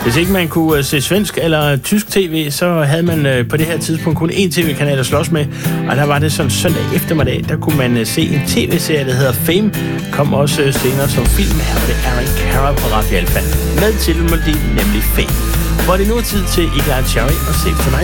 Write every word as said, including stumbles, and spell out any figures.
Hvis ikke man kunne se svensk eller tysk tv, så havde man på det her tidspunkt kun én tv-kanal at slås med, og der var det sådan søndag eftermiddag, der kunne man se en tv-serie, der hedder Fame, kom også senere som film. Her var det Aaron Carroll og Rafi Alfa med titelmelodien, nemlig Fame. Hvor det nu er tid til Eagle Cherry og Save Tonight.